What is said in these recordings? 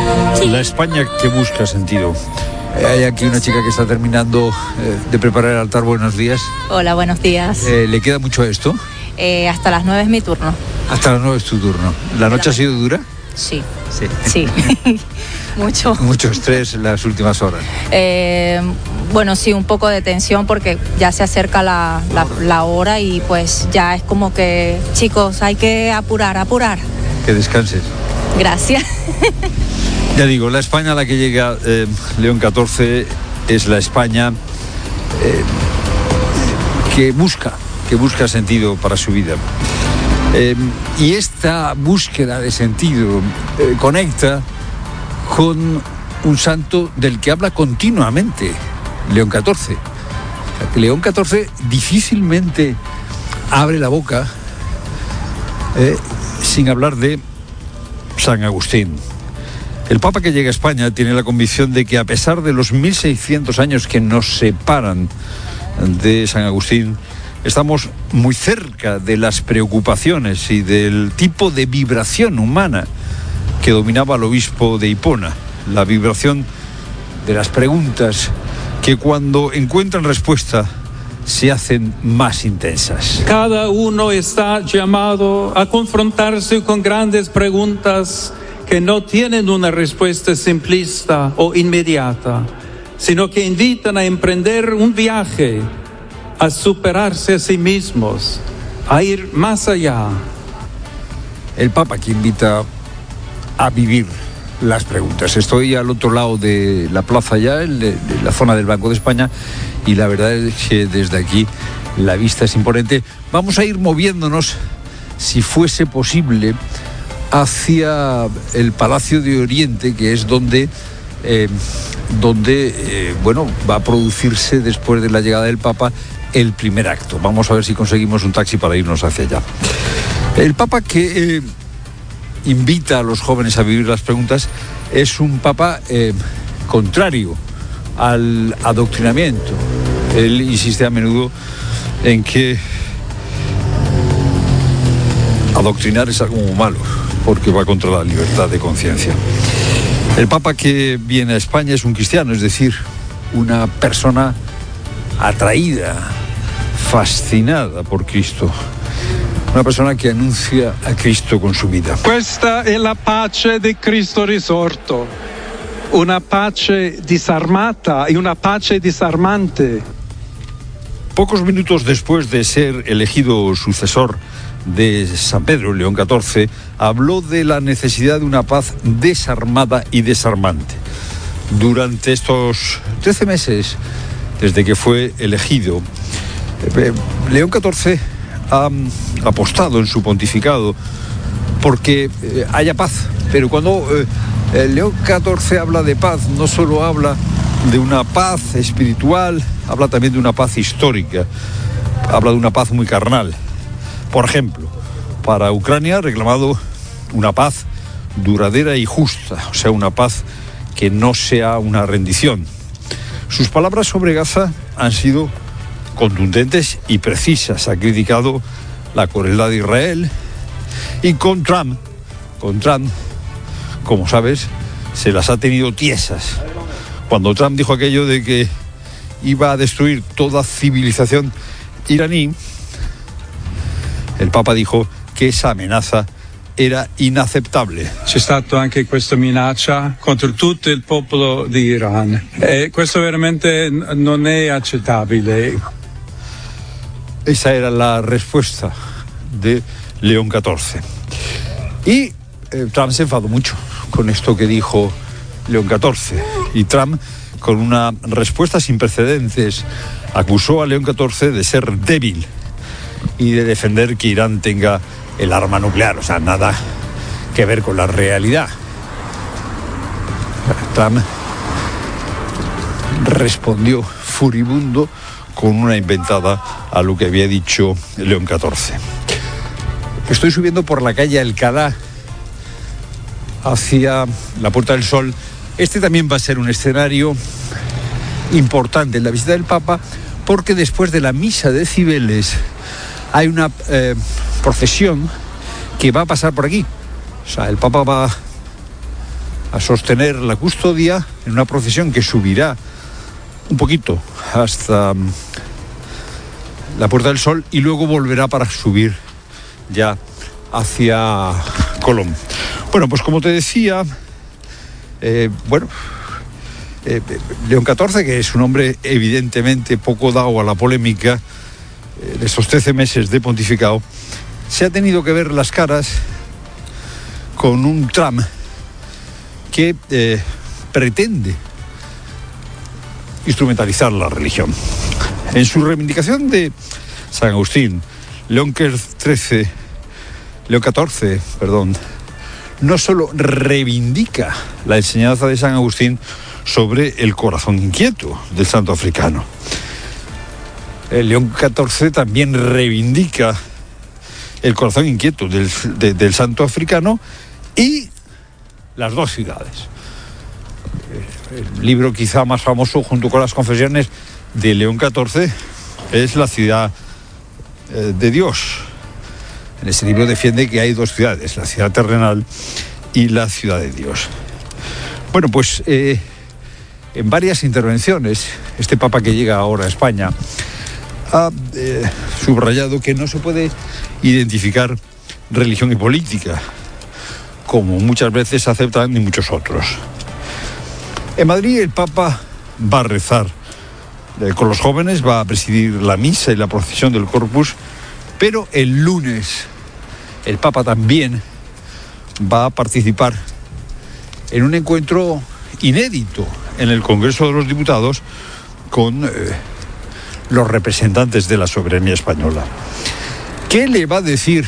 La España que busca sentido. Hay aquí una chica que está terminando de preparar el altar. Buenos días. Hola, buenos días. ¿Le queda mucho a esto? Hasta las 9 es mi turno. Hasta las 9 es tu turno. ¿La noche ha sido dura? Sí. Sí. Mucho. Mucho estrés en las últimas horas. Bueno, sí, un poco de tensión porque ya se acerca la hora y pues ya es como que, chicos, hay que apurar. Que descanses. Gracias. Ya digo, la España a la que llega León XIV es la España que busca sentido para su vida. Y esta búsqueda de sentido conecta con un santo del que habla continuamente León XIV. León XIV difícilmente abre la boca sin hablar de San Agustín. El Papa que llega a España tiene la convicción de que a pesar de los 1600 años que nos separan de San Agustín, estamos muy cerca de las preocupaciones y del tipo de vibración humana que dominaba al obispo de Hipona, la vibración de las preguntas que cuando encuentran respuesta se hacen más intensas. Cada uno está llamado a confrontarse con grandes preguntas que no tienen una respuesta simplista o inmediata, sino que invitan a emprender un viaje, a superarse a sí mismos, a ir más allá. El Papa que invita a vivir las preguntas. Estoy al otro lado de la plaza ya, en la zona del Banco de España, y la verdad es que desde aquí la vista es imponente. Vamos a ir moviéndonos, si fuese posible, hacia el Palacio de Oriente, que es donde va a producirse, después de la llegada del Papa, el primer acto. Vamos a ver si conseguimos un taxi para irnos hacia allá. El Papa que invita a los jóvenes a vivir las preguntas es un Papa contrario al adoctrinamiento. Él insiste a menudo en que adoctrinar es algo muy malo, porque va contra la libertad de conciencia. El Papa que viene a España es un cristiano, es decir, una persona atraída, fascinada por Cristo. Una persona que anuncia a Cristo con su vida. Questa è la pace di Cristo risorto, una pace disarmata y una pace disarmante. Pocos minutos después de ser elegido sucesor de San Pedro, León XIV, habló de la necesidad de una paz desarmada y desarmante. Durante estos 13 meses, desde que fue elegido, León XIV ha apostado en su pontificado porque haya paz. Pero cuando León XIV habla de paz, no solo habla de una paz espiritual, habla también de una paz histórica, habla de una paz muy carnal. Por ejemplo, para Ucrania ha reclamado una paz duradera y justa, o sea, una paz que no sea una rendición. Sus palabras sobre Gaza han sido contundentes y precisas. Ha criticado la crueldad de Israel y con Trump, como sabes, se las ha tenido tiesas. Cuando Trump dijo aquello de que iba a destruir toda civilización iraní, el Papa dijo que esa amenaza era inaccettabile. C'è stata anche questa minaccia contro tutto il popolo di Iran. Questo veramente non è accettabile. Esa era la respuesta de León XIV. Y Trump se enfadó mucho con esto que dijo León XIV. Y Trump, con una respuesta sin precedentes, acusó a León XIV de ser débil y de defender que Irán tenga el arma nuclear, o sea, nada que ver con la realidad. Trump respondió furibundo con una inventada a lo que había dicho León XIV. Estoy subiendo por la calle Alcalá hacia la Puerta del Sol. Este también va a ser un escenario importante en la visita del Papa, porque después de la misa de Cibeles hay una procesión que va a pasar por aquí. O sea, el Papa va a sostener la custodia en una procesión que subirá un poquito hasta la Puerta del Sol y luego volverá para subir ya hacia Colón. Bueno, pues como te decía, León XIV, que es un hombre evidentemente poco dado a la polémica, de estos 13 meses de pontificado, se ha tenido que ver las caras con un Trump que pretende instrumentalizar la religión. En su reivindicación de San Agustín, León XIV, no solo reivindica la enseñanza de San Agustín sobre el corazón inquieto del santo africano. El León XIV también reivindica el corazón inquieto del santo africano y las dos ciudades. El libro quizá más famoso junto con las confesiones de León XIV es La ciudad de Dios. En ese libro defiende que hay dos ciudades, la ciudad terrenal y la ciudad de Dios. Bueno, pues en varias intervenciones, este papa que llega ahora a España ha subrayado que no se puede identificar religión y política, como muchas veces aceptan y muchos otros. En Madrid el Papa va a rezar con los jóvenes, va a presidir la misa y la procesión del Corpus, pero el lunes el Papa también va a participar en un encuentro inédito en el Congreso de los Diputados con los representantes de la soberanía española. ¿Qué le va a decir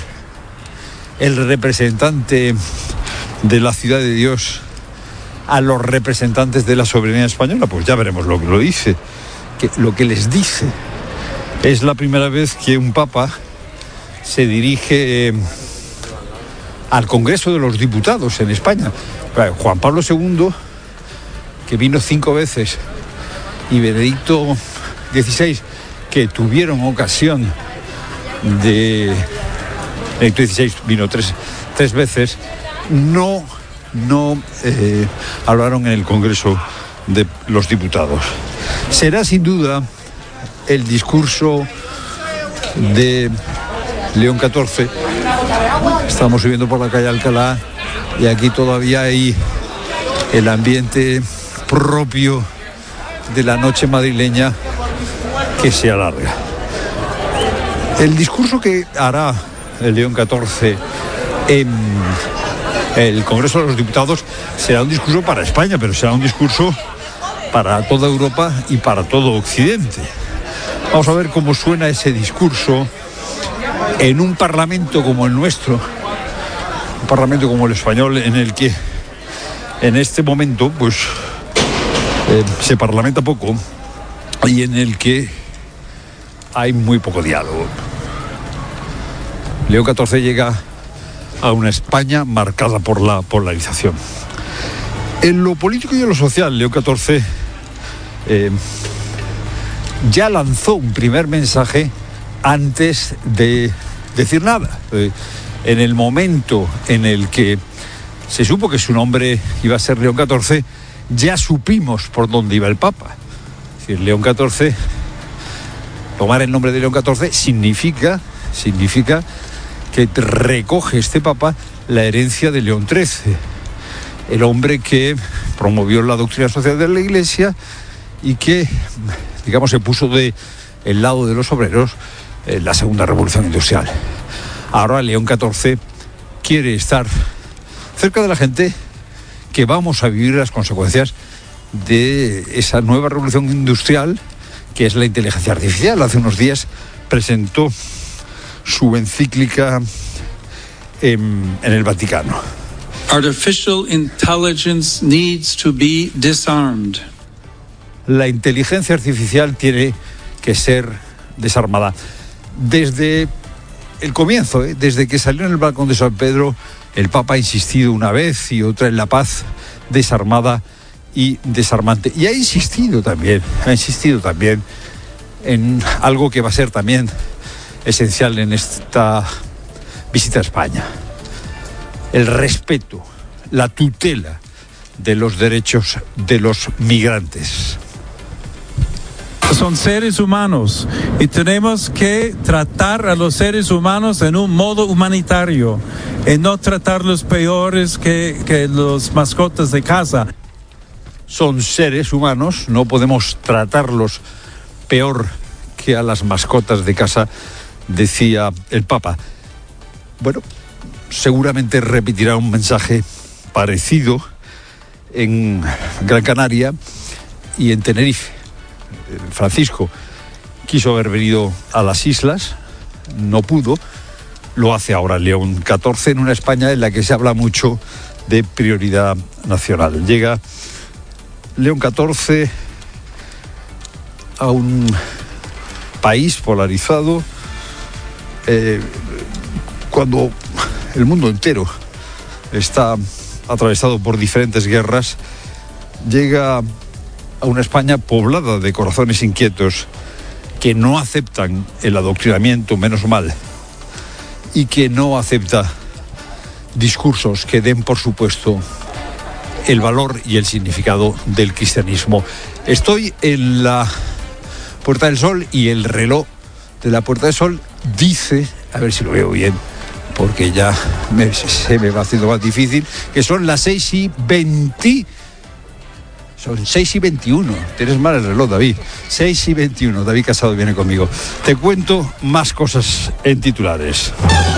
el representante de la ciudad de Dios a los representantes de la soberanía española? Pues ya veremos lo que lo dice, lo que les dice. Es la primera vez que un papa se dirige al Congreso de los Diputados en España. Juan Pablo II, que vino 5 veces, y Benedicto XVI, que tuvieron ocasión de... Benedicto XVI vino tres veces, no hablaron en el Congreso de los Diputados. Será sin duda el discurso de León XIV. Estamos subiendo por la calle Alcalá y aquí todavía hay el ambiente propio de la noche madrileña que se alarga. El discurso que hará el León XIV en el Congreso de los Diputados será un discurso para España, pero será un discurso para toda Europa y para todo Occidente. Vamos a ver cómo suena ese discurso en un parlamento como el nuestro, un parlamento como el español, en el que en este momento pues se parlamenta poco y en el que hay muy poco diálogo. León XIV llega a una España marcada por la polarización. En lo político y en lo social, León XIV ya lanzó un primer mensaje antes de decir nada. En el momento en el que se supo que su nombre iba a ser León XIV, ya supimos por dónde iba el Papa. Es decir, León XIV, tomar el nombre de León XIV significa que recoge este Papa la herencia de León XIII, el hombre que promovió la doctrina social de la Iglesia y que, digamos, se puso del lado de los obreros en la Segunda Revolución Industrial. Ahora León XIV quiere estar cerca de la gente que vamos a vivir las consecuencias de esa nueva revolución industrial que es la inteligencia artificial. Hace unos días presentó su encíclica en el Vaticano. Artificial intelligence needs to be disarmed. La inteligencia artificial tiene que ser desarmada. Desde el comienzo, desde que salió en el balcón de San Pedro, el Papa ha insistido una vez y otra en la paz desarmada y desarmante. Y ha insistido también en algo que va a ser también esencial en esta visita a España: el respeto, la tutela de los derechos de los migrantes. Son seres humanos y tenemos que tratar a los seres humanos en un modo humanitario y no tratarlos peores que los mascotas de casa. Son seres humanos, no podemos tratarlos peor que a las mascotas de casa, decía el Papa. Bueno, seguramente repetirá un mensaje parecido en Gran Canaria y en Tenerife. Francisco quiso haber venido a las islas, no pudo, lo hace ahora León XIV en una España en la que se habla mucho de prioridad nacional. Llega León XIV a un país polarizado, cuando el mundo entero está atravesado por diferentes guerras, llega a una España poblada de corazones inquietos que no aceptan el adoctrinamiento, menos mal, y que no acepta discursos que den por supuesto el valor y el significado del cristianismo. Estoy en la Puerta del Sol y el reloj de la Puerta del Sol dice, a ver si lo veo bien, porque ya se me va haciendo más difícil, que son las 6:20. Son 6:21. Tienes mal el reloj, David. 6:21. David Casado viene conmigo. Te cuento más cosas en titulares.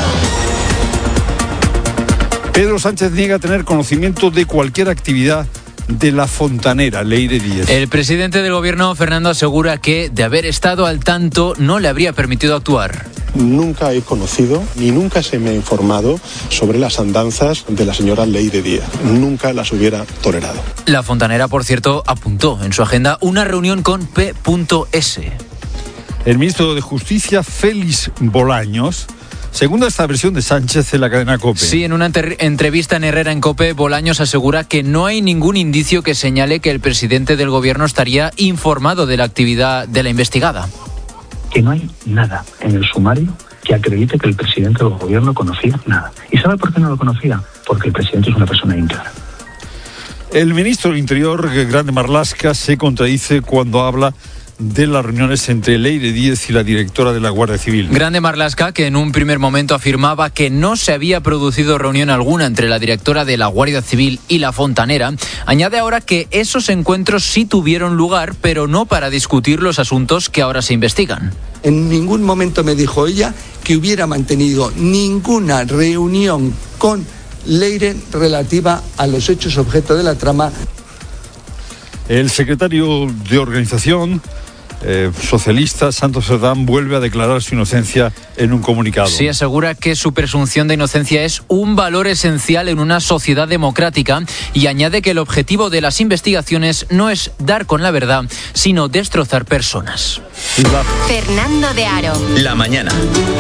Pedro Sánchez niega tener conocimiento de cualquier actividad de la fontanera Leire Díez. El presidente del gobierno, Fernando, asegura que de haber estado al tanto no le habría permitido actuar. Nunca he conocido ni nunca se me ha informado sobre las andanzas de la señora Leire Díez. Nunca las hubiera tolerado. La fontanera, por cierto, apuntó en su agenda una reunión con P.S. El ministro de Justicia, Félix Bolaños, segunda esta versión de Sánchez en la cadena COPE. Sí, en una entrevista en Herrera en COPE, Bolaños asegura que no hay ningún indicio que señale que el presidente del gobierno estaría informado de la actividad de la investigada. Que no hay nada en el sumario que acredite que el presidente del gobierno conocía nada. ¿Y sabe por qué no lo conocía? Porque el presidente es una persona íntegra. El ministro del Interior, Grande Marlaska, se contradice cuando habla de las reuniones entre Leire Díez y la directora de la Guardia Civil. Grande Marlaska, que en un primer momento afirmaba que no se había producido reunión alguna entre la directora de la Guardia Civil y la fontanera, añade ahora que esos encuentros sí tuvieron lugar, pero no para discutir los asuntos que ahora se investigan. En ningún momento me dijo ella que hubiera mantenido ninguna reunión con Leire relativa a los hechos objeto de la trama. El secretario de Organización socialista, Santos Cerdán, vuelve a declarar su inocencia en un comunicado. Sí, asegura que su presunción de inocencia es un valor esencial en una sociedad democrática y añade que el objetivo de las investigaciones no es dar con la verdad, sino destrozar personas. Fernando de Aro. La mañana.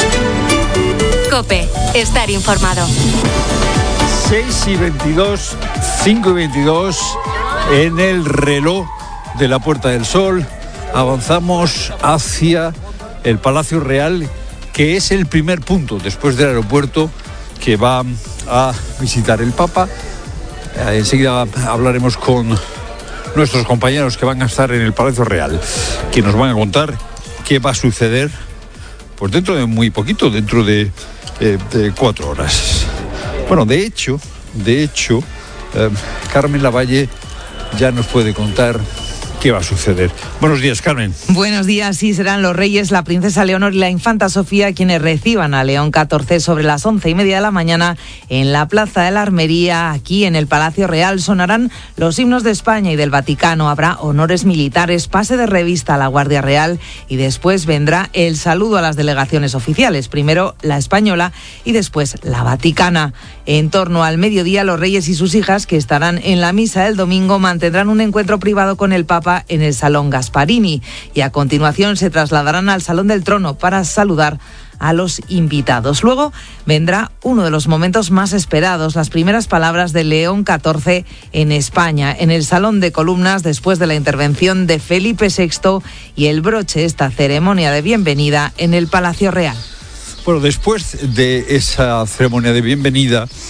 COPE. Estar informado. 6:22, 5:22 en el reloj de la Puerta del Sol. Avanzamos hacia el Palacio Real, que es el primer punto después del aeropuerto que va a visitar el Papa. Enseguida hablaremos con nuestros compañeros que van a estar en el Palacio Real, que nos van a contar qué va a suceder pues dentro de muy poquito, dentro de 4 horas. Bueno, de hecho, Carmen Lavalle ya nos puede contar qué va a suceder. Buenos días, Carmen. Buenos días. Sí, serán los reyes, la princesa Leonor y la infanta Sofía quienes reciban a León XIV sobre las 11:30 de la mañana en la Plaza de la Armería, aquí en el Palacio Real. Sonarán los himnos de España y del Vaticano, habrá honores militares, pase de revista a la Guardia Real y después vendrá el saludo a las delegaciones oficiales, primero la española y después la vaticana. En torno al mediodía, los reyes y sus hijas, que estarán en la misa del domingo, mantendrán un encuentro privado con el Papa en el Salón Gasparini y a continuación se trasladarán al Salón del Trono para saludar a los invitados. Luego vendrá uno de los momentos más esperados, las primeras palabras de León XIV en España, en el Salón de Columnas, después de la intervención de Felipe VI y el broche de esta ceremonia de bienvenida en el Palacio Real. Bueno, después de esa ceremonia de bienvenida,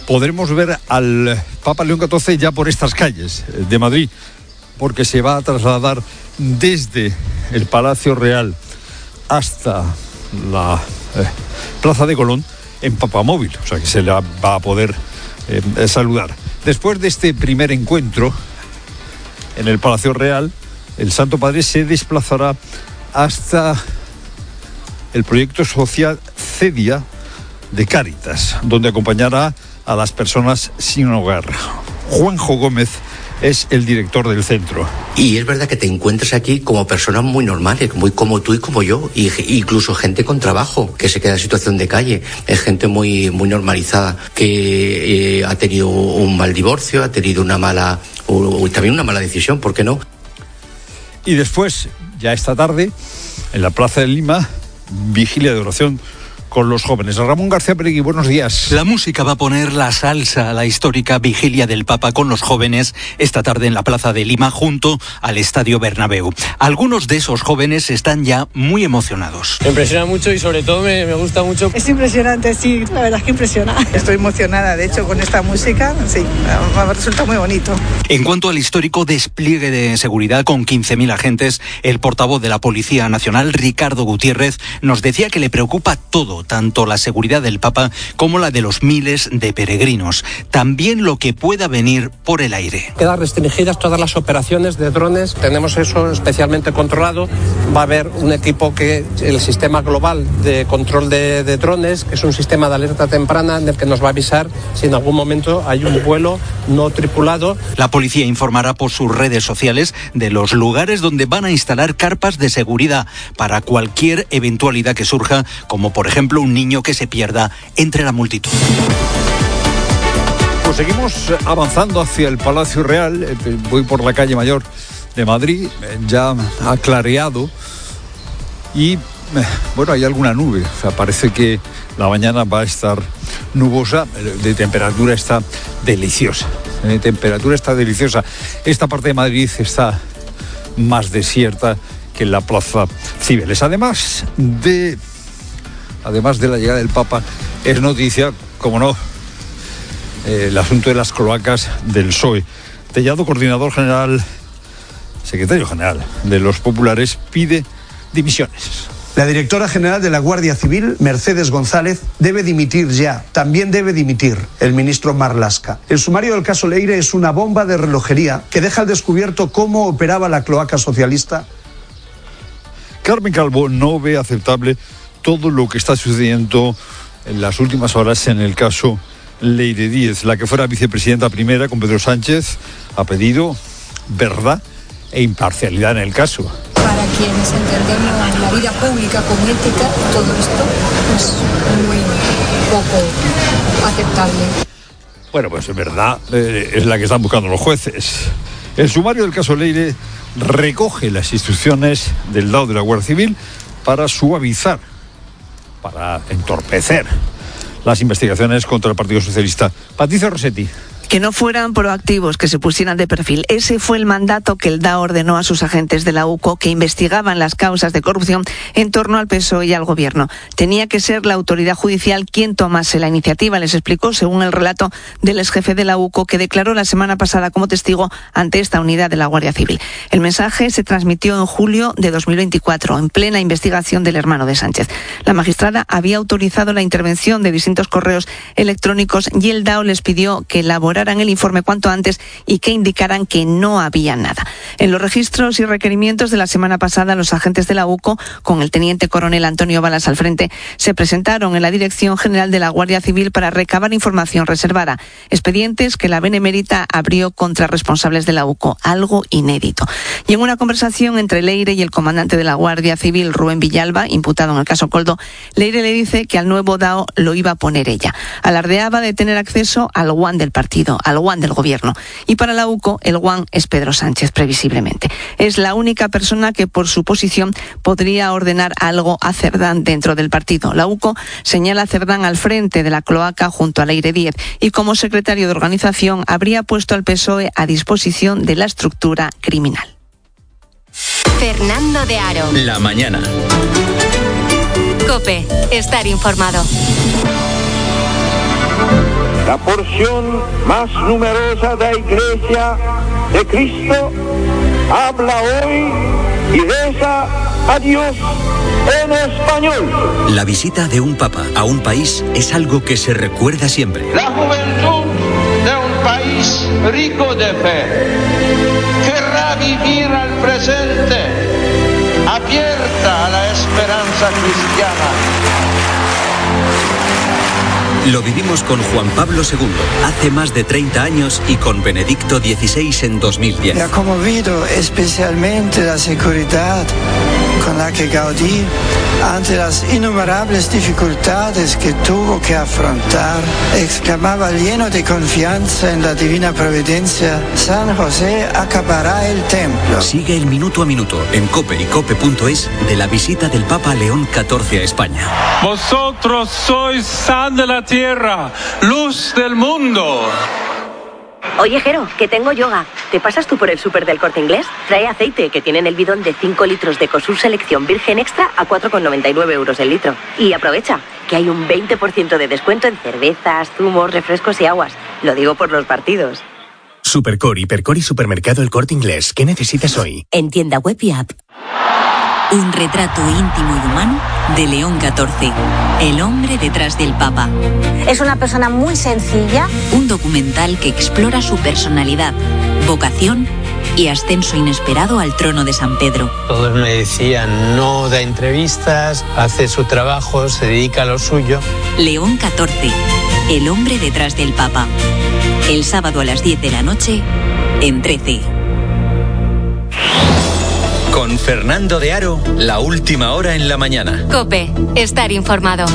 podremos ver al Papa León XIV ya por estas calles de Madrid, porque se va a trasladar desde el Palacio Real hasta la Plaza de Colón en papamóvil, o sea que se le va a poder saludar. Después de este primer encuentro en el Palacio Real, el Santo Padre se desplazará hasta el proyecto social Cedia de Cáritas, donde acompañará a las personas sin hogar. Juanjo Gómez es el director del centro. Y es verdad que te encuentras aquí como personas muy normales, muy como tú y como yo, y incluso gente con trabajo que se queda en situación de calle. Es gente muy normalizada, que ha tenido un mal divorcio, ha tenido una mala, o también una mala decisión, ¿por qué no? Y después, ya esta tarde, en la Plaza de Lima, vigilia de oración con los jóvenes. Ramón García Peregui, buenos días. La música va a poner la salsa a la histórica vigilia del Papa con los jóvenes esta tarde en la Plaza de Lima junto al Estadio Bernabéu. Algunos de esos jóvenes están ya muy emocionados. Me impresiona mucho y sobre todo me gusta mucho. Es impresionante, sí, la verdad es que impresiona. Estoy emocionada, de hecho, con esta música, sí, me resulta muy bonito. En cuanto al histórico despliegue de seguridad con 15.000 agentes, el portavoz de la Policía Nacional, Ricardo Gutiérrez, nos decía que le preocupa todo, tanto la seguridad del Papa como la de los miles de peregrinos. También lo que pueda venir por el aire. Quedan restringidas todas las operaciones de drones, tenemos eso especialmente controlado. Va a haber un equipo el sistema global de control de drones, que es un sistema de alerta temprana en el que nos va a avisar si en algún momento hay un vuelo no tripulado. La policía informará por sus redes sociales de los lugares donde van a instalar carpas de seguridad para cualquier eventualidad que surja, como por ejemplo un niño que se pierda entre la multitud. Pues seguimos avanzando hacia el Palacio Real. Voy por la calle Mayor de Madrid, ya ha clareado y bueno, hay alguna nube. O sea, parece que la mañana va a estar nubosa, de temperatura está deliciosa. Esta parte de Madrid está más desierta que en la Plaza Cibeles. Además de la llegada del Papa, es noticia, como no, el asunto de las cloacas del PSOE. Tellado, secretario general de los populares, pide dimisiones. La directora general de la Guardia Civil, Mercedes González, debe dimitir ya. También debe dimitir el ministro Marlaska. El sumario del caso Leire es una bomba de relojería que deja al descubierto cómo operaba la cloaca socialista. Carmen Calvo no ve aceptable todo lo que está sucediendo en las últimas horas en el caso Leire Díez. La que fuera vicepresidenta primera con Pedro Sánchez ha pedido verdad e imparcialidad en el caso. Para quienes entendemos la vida pública con ética, todo esto es muy poco aceptable. Bueno, pues verdad es la que están buscando los jueces. El sumario del caso Leire recoge las instrucciones del lado de la Guardia Civil para suavizar, para entorpecer las investigaciones contra el Partido Socialista. Patricia Rossetti. Que no fueran proactivos, que se pusieran de perfil. Ese fue el mandato que el DAO ordenó a sus agentes de la UCO que investigaban las causas de corrupción en torno al PSOE y al Gobierno. Tenía que ser la autoridad judicial quien tomase la iniciativa, les explicó, según el relato del exjefe de la UCO, que declaró la semana pasada como testigo ante esta unidad de la Guardia Civil. El mensaje se transmitió en julio de 2024, en plena investigación del hermano de Sánchez. La magistrada había autorizado la intervención de distintos correos electrónicos y el DAO les pidió que elaboraran el informe cuanto antes y que indicaran que no había nada. En los registros y requerimientos de la semana pasada, los agentes de la UCO, con el teniente coronel Antonio Balas al frente, se presentaron en la Dirección General de la Guardia Civil para recabar información reservada, expedientes que la Benemérita abrió contra responsables de la UCO, algo inédito. Y en una conversación entre Leire y el comandante de la Guardia Civil, Rubén Villalba, imputado en el caso Coldo, Leire le dice que al nuevo DAO lo iba a poner ella. Alardeaba de tener acceso al WAN del partido, al WAN del Gobierno. Y para la UCO, el WAN es Pedro Sánchez, previsiblemente. Es la única persona que, por su posición, podría ordenar algo a Cerdán dentro del partido. La UCO señala a Cerdán al frente de la cloaca junto a Leire Díez y como secretario de organización habría puesto al PSOE a disposición de la estructura criminal. Fernando de Aro. La mañana. COPE. Estar informado. la porción más numerosa de la Iglesia de Cristo, habla hoy y reza a Dios en español. La visita de un papa a un país es algo que se recuerda siempre. La juventud de un país rico de fe querrá vivir al presente, abierta a la esperanza cristiana. Lo vivimos con Juan Pablo II hace más de 30 años y con Benedicto XVI en 2010. Me ha conmovido especialmente la seguridad con la que Gaudí, ante las innumerables dificultades que tuvo que afrontar, exclamaba lleno de confianza en la divina providencia: San José acabará el templo. Sigue el minuto a minuto en COPE y COPE.es de la visita del Papa León XIV a España. Vosotros sois sal de la tierra, luz del mundo. Oye, Jero, que tengo yoga. ¿Te pasas tú por el súper del Corte Inglés? Trae aceite, que tienen el bidón de 5 litros de Ecosur Selección Virgen Extra a 4,99 euros el litro. Y aprovecha, que hay un 20% de descuento en cervezas, zumos, refrescos y aguas. Lo digo por los partidos. Supercor, Hipercor y Supermercado El Corte Inglés. ¿Qué necesitas hoy? En tienda web y app. Un retrato íntimo y humano de León XIV, el hombre detrás del Papa. Es una persona muy sencilla. Un documental que explora su personalidad, vocación y ascenso inesperado al trono de San Pedro. Todos me decían, no da entrevistas, hace su trabajo, se dedica a lo suyo. León XIV, el hombre detrás del Papa. El sábado a las 10 de la noche, en 13. Con Fernando de Aro, la última hora en la mañana. COPE, estar informado.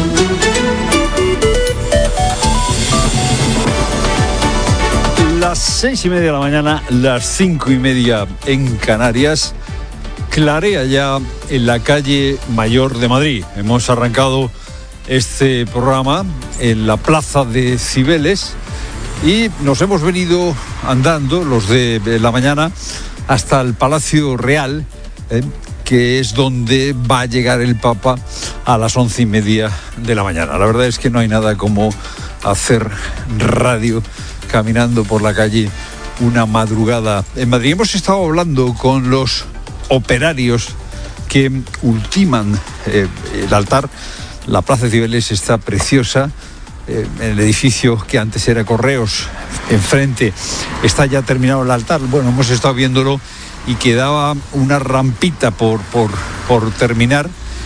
Las 6:30 de la mañana, las 5:30 en Canarias. Clarea ya en la calle Mayor de Madrid. Hemos arrancado este programa en la plaza de Cibeles y nos hemos venido andando, los de la mañana, hasta el Palacio Real, que es donde va a llegar el Papa a las 11:30 de la mañana. La verdad es que no hay nada como hacer radio caminando por la calle una madrugada en Madrid. Hemos estado hablando con los operarios que ultiman el altar. La Plaza de Cibeles está preciosa. En el edificio que antes era Correos, enfrente, está ya terminado el altar. Bueno, hemos estado viéndolo y quedaba una rampita por terminar,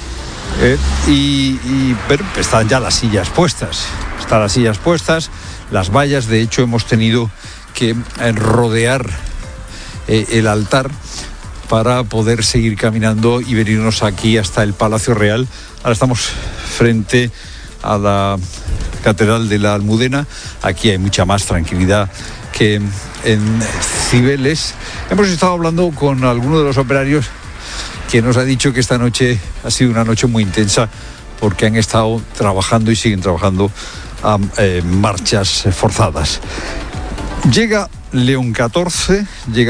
pero están ya las sillas puestas. Están las sillas puestas, las vallas. De hecho, hemos tenido que rodear el altar para poder seguir caminando y venirnos aquí hasta el Palacio Real. Ahora estamos frente a la Catedral de la Almudena. Aquí hay mucha más tranquilidad que en Cibeles. Hemos estado hablando con alguno de los operarios que nos ha dicho que esta noche ha sido una noche muy intensa porque han estado trabajando y siguen trabajando a marchas forzadas. Llega León XIV,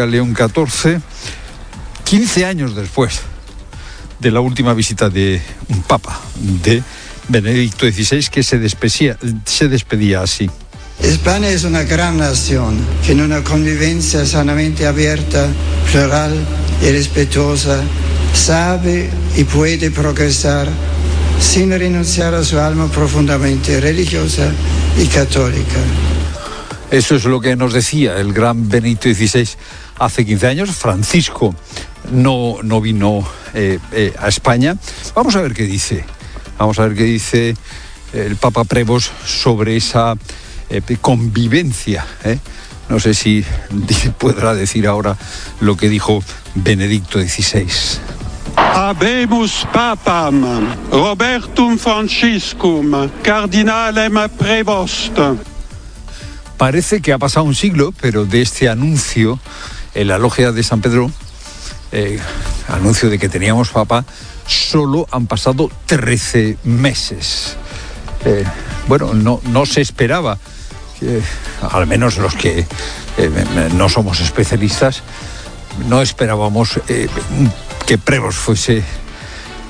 15 años después de la última visita de un papa, de Benedicto XVI, que se despedía así. España es una gran nación que en una convivencia sanamente abierta, plural y respetuosa sabe y puede progresar sin renunciar a su alma profundamente religiosa y católica. Eso es lo que nos decía el gran Benedicto XVI hace 15 años. Francisco no vino a España. Vamos a ver qué dice. Vamos a ver qué dice el Papa Prevost sobre esa convivencia. No sé si podrá decir ahora lo que dijo Benedicto XVI. Habemus papam Robertum Franciscum cardinalem Prevost. Parece que ha pasado un siglo, pero de este anuncio en la logia de San Pedro, anuncio de que teníamos papa, solo han pasado 13 meses. Bueno, no se esperaba, al menos los que no somos especialistas, no esperábamos que Prevost fuese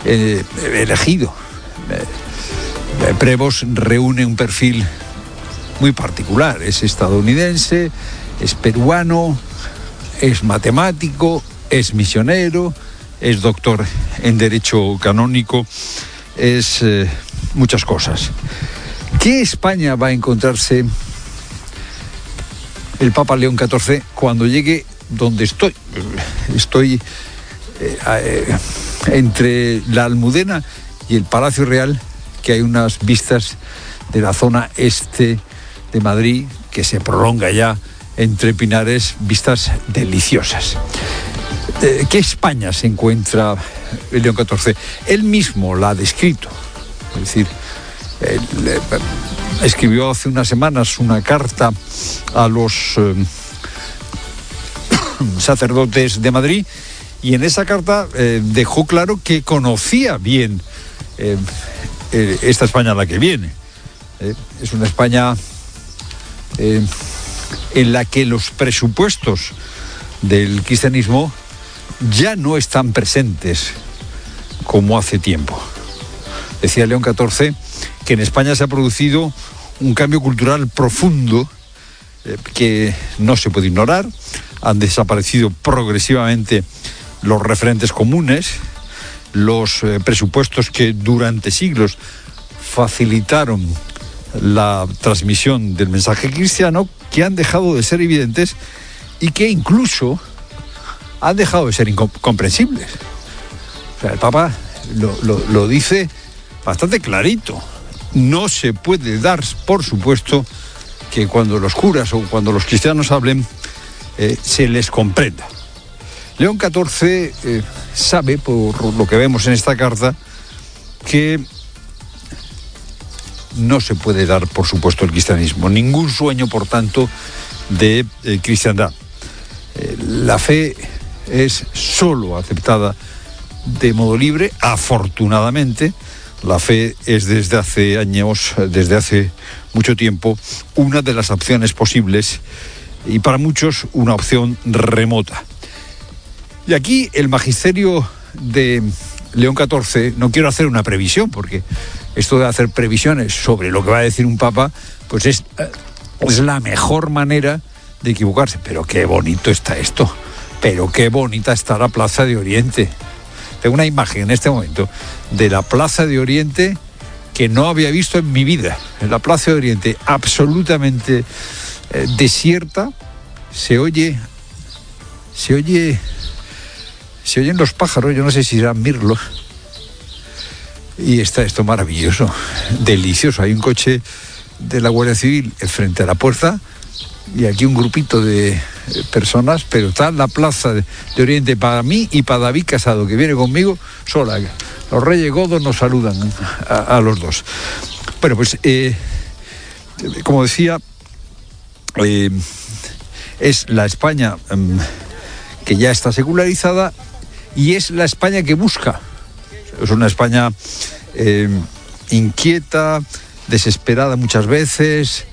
elegido. Prevost reúne un perfil muy particular. Es estadounidense, es peruano, es matemático, es misionero, es doctor en Derecho Canónico, es muchas cosas. ¿Qué España va a encontrarse el Papa León XIV cuando llegue donde estoy? Estoy entre la Almudena y el Palacio Real, que hay unas vistas de la zona este de Madrid que se prolonga ya entre pinares, vistas deliciosas. ¿Qué España se encuentra el León XIV? Él mismo la ha descrito. Es decir, escribió hace unas semanas una carta a los sacerdotes de Madrid, y en esa carta dejó claro que conocía bien esta España a la que viene. Es una España en la que los presupuestos del cristianismo ya no están presentes como hace tiempo. Decía León XIV que en España se ha producido un cambio cultural profundo que no se puede ignorar. Han desaparecido progresivamente los referentes comunes, los presupuestos que durante siglos facilitaron la transmisión del mensaje cristiano, que han dejado de ser evidentes y que incluso han dejado de ser incomprensibles. O sea, el Papa lo dice bastante clarito. No se puede dar por supuesto que cuando los curas o cuando los cristianos hablen se les comprenda. León XIV sabe, por lo que vemos en esta carta, que no se puede dar por supuesto el cristianismo. Ningún sueño, por tanto, de cristiandad. La fe es solo aceptada de modo libre, afortunadamente. La fe es desde hace años, desde hace mucho tiempo, una de las opciones posibles y para muchos una opción remota. Y aquí el magisterio de León XIV, no quiero hacer una previsión, porque esto de hacer previsiones sobre lo que va a decir un papa, pues es la mejor manera de equivocarse. Pero qué bonito está esto, pero qué bonita está la Plaza de Oriente. Tengo una imagen en este momento de la Plaza de Oriente que no había visto en mi vida. En la Plaza de Oriente absolutamente desierta, se oyen los pájaros, yo no sé si serán mirlos, y está esto maravilloso, delicioso. Hay un coche de la Guardia Civil frente a la puerta y aquí un grupito de personas, pero está en la Plaza de Oriente para mí y para David Casado, que viene conmigo sola. Los Reyes Godos nos saludan a los dos. Bueno, pues como decía, es la España que ya está secularizada y es la España que busca. Es una España inquieta, desesperada muchas veces,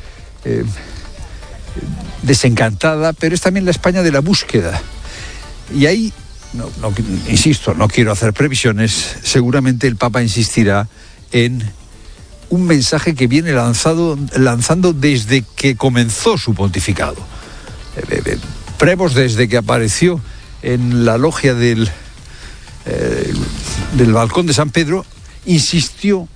desencantada, pero es también la España de la búsqueda. Y ahí, insisto, no quiero hacer previsiones, seguramente el Papa insistirá en un mensaje que viene lanzando desde que comenzó su pontificado. Prevost, desde que apareció en la logia del balcón de San Pedro, insistió